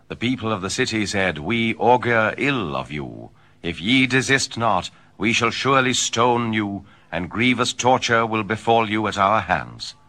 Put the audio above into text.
The people of the city said, We augur ill of you. If ye desist not, we shall surely stone you, and grievous torture will befall you at our hands.